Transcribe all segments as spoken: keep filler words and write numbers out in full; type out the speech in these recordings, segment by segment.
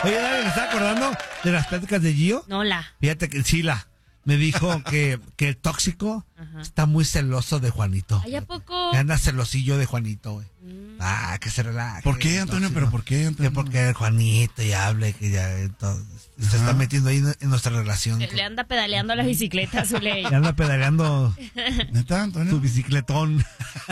Oye, Dani, ¿me estás acordando de las pláticas de Gio? No, la. Fíjate que Chila me dijo que, que el tóxico Ajá. está muy celoso de Juanito. ¿Ay, a poco? Que anda celosillo de Juanito, güey. Mm. Ah, que se relaje. ¿Por qué, Antonio? ¿Pero por qué, Antonio? Que porque el Juanito ya hable, que ya entonces, se está metiendo ahí en nuestra relación. Le, que, le anda pedaleando la bicicleta a su ley. Le anda pedaleando ¿Neta, Antonio? su bicicletón.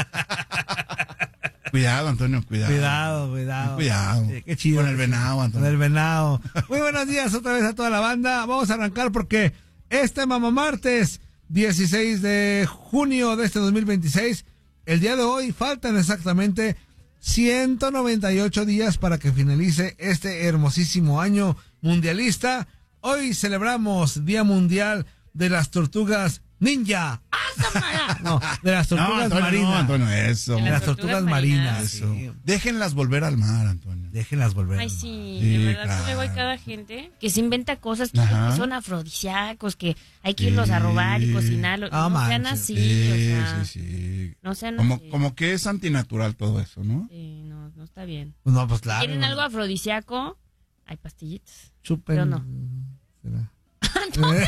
Cuidado, Antonio, cuidado. Cuidado, cuidado. Cuidado. Sí, qué chido. Con el venado, Antonio. Con el venado. Muy buenos días otra vez a toda la banda. Vamos a arrancar porque este Mamá Martes, dieciséis de junio de este dos mil veintiséis, el día de hoy faltan exactamente ciento noventa y ocho días para que finalice este hermosísimo año mundialista. Hoy celebramos Día Mundial de las Tortugas Ninja. No, de las tortugas no, Antonio, marinas. No, Antonio, eso. De las tortugas, tortugas marinas. marinas eso. Sí. Déjenlas volver al mar, Antonio. Déjenlas volver. Ay, sí, sí, de verdad claro. que luego hay cada gente que se inventa cosas que, Ajá. que son afrodisíacos, que hay que irlos sí. a robar y cocinarlos. Ah, no manches. sean así, Sí, o sea, sí, sí. No sean como, así. Como que es antinatural todo eso, ¿no? Sí, no, no está bien. No, pues claro. ¿Quieren algo afrodisíaco? Hay pastillitas. Chupen. Pero no. ¿Será? Antonio.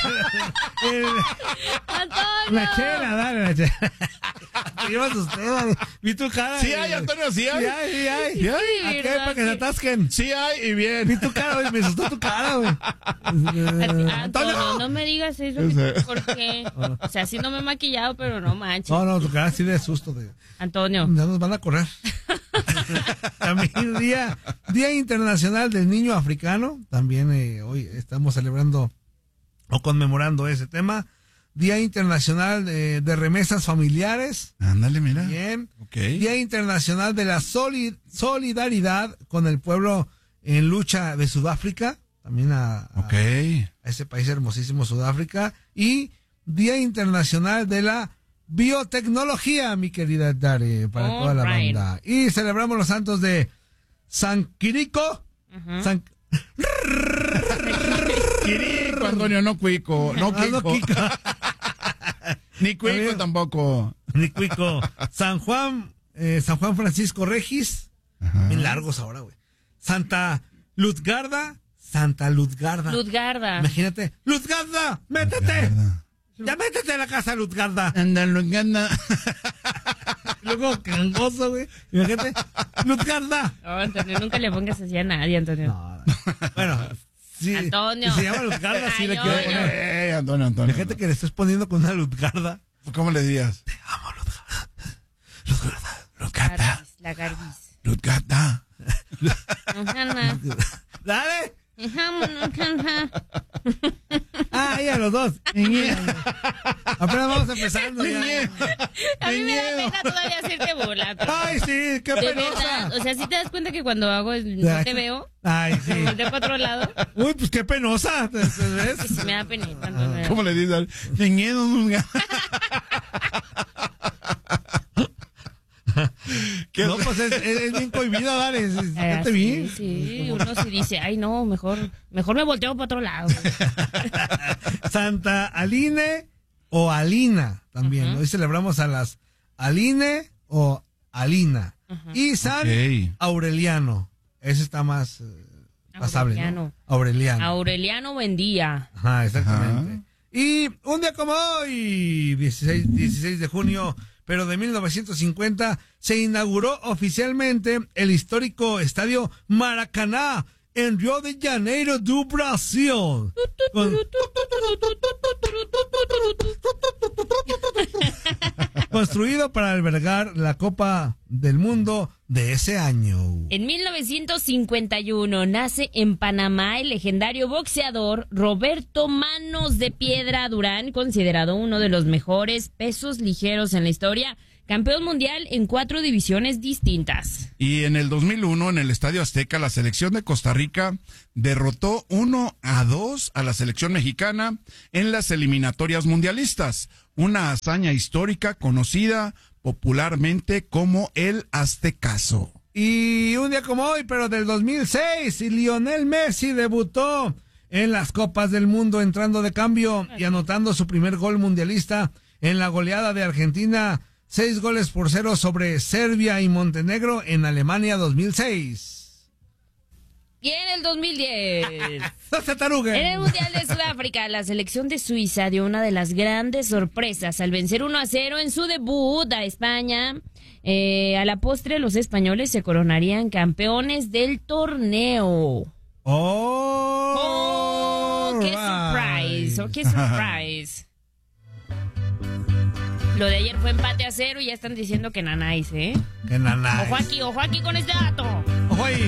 La chela, dale la chela. ¿Qué llevas usted, dale? Vi tu cara. Sí hay, Antonio, sí hay. Sí hay, sí hay. Sí hay. ¿A qué? Para que se atasquen. Sí hay, y bien. Vi tu cara, güey. Me asustó tu cara, güey. Antonio, no me digas eso. Porque, o sea, sí no me he maquillado, pero no manches. No, no, tu cara sí de susto. De... Antonio. Ya nos van a correr. También día, día Internacional del Niño Africano. También eh, hoy estamos celebrando o conmemorando ese tema. Día Internacional de, de Remesas Familiares. Ándale, mira. Bien. Okay. Día Internacional de la solid, Solidaridad con el pueblo en lucha de Sudáfrica. También a, a, okay. a ese país hermosísimo, Sudáfrica. Y Día Internacional de la Biotecnología, mi querida Dari, para All toda la right. banda. Y celebramos los santos de San Quirico. Uh-huh. San... Quirico, Antonio, no cuico. No Ah, no, Kiko. Kiko. Ni cuico tampoco. Ni cuico. San Juan, eh, San Juan Francisco Regis. Ajá. Bien largos ahora, güey. Santa Luzgarda. Santa Luzgarda. Luzgarda. Imagínate. Luzgarda, métete. Luzgarda. Ya métete a la casa, Luzgarda. Anda, Luzgarda. Luego cangoso, güey. Imagínate. Luzgarda. No, Antonio, nunca le pongas así a nadie, Antonio. No, no. Bueno, sí. Antonio. Si se llama Luzgarda, sí Ay, le quiero oye. poner. Eh, Antonio, Antonio. Imagínate que le estés poniendo con una Luzgarda. ¿Cómo le dirías? Te amo, Luzgarda. Luzgarda. Luzgarda. La garbis. Luzgarda. Ujana. Dale. Ujana. Ah, ya los dos. Apenas vamos empezando ya. A mí me da pena todavía hacerte burla. Ay, sí, qué De penosa. verdad, o sea, ¿sí te das cuenta que cuando hago el no te veo? Ay, sí. Me volteo para otro lado. Uy, pues qué penosa. ¿Te- te ves? Que sí me da penita. Antonio. ¿Cómo le dices? Niñero, ¿Qué No, pues es, es, es bien cohibida, dale. Es- es- Eh, Fíjate sí, bien. sí, uno sí dice, ay no, mejor, mejor me volteo para otro lado. Santa Aline o Alina también. Ujú. Hoy celebramos a las Aline o Alina. Ujú. Y San Ok. Aureliano. Ese está más eh, pasable, Aureliano. ¿no? Aureliano. Aureliano Buendía. Ajá, exactamente. Y un día como hoy, dieciséis, dieciséis de junio, pero de mil novecientos cincuenta, se inauguró oficialmente el histórico estadio Maracaná en Río de Janeiro do Brasil. Con- construido para albergar la Copa del Mundo de ese año. En mil novecientos cincuenta y uno nace en Panamá el legendario boxeador Roberto Manos de Piedra Durán, considerado uno de los mejores pesos ligeros en la historia, campeón mundial en cuatro divisiones distintas. Y en el dos mil uno, en el Estadio Azteca, la selección de Costa Rica derrotó uno a dos a la selección mexicana en las eliminatorias mundialistas, una hazaña histórica conocida popularmente como el Aztecaso. Y un día como hoy, pero del dos mil seis, Lionel Messi debutó en las Copas del Mundo entrando de cambio y anotando su primer gol mundialista en la goleada de Argentina, seis goles por cero sobre Serbia y Montenegro en Alemania dos mil seis. Y en el dos mil diez, ¡No se taruguen! en el Mundial de Sudáfrica, la selección de Suiza dio una de las grandes sorpresas al vencer uno a cero en su debut a España. Eh, a la postre, los españoles se coronarían campeones del torneo. ¡Oh! ¡Oh! ¡Qué surprise! ¡Oh, qué surprise! Lo de ayer fue empate a cero y ya están diciendo que nanáis, ¿eh? ¡Qué nanáis! Ojo aquí, ojo aquí con este dato.